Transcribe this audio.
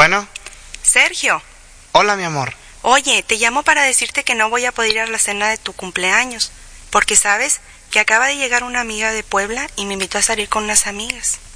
Bueno, Sergio, hola mi amor. oye, te llamo para decirte que no voy a poder ir a la cena de tu cumpleaños, porque sabes que acaba de llegar una amiga de Puebla y me invitó a salir con unas amigas.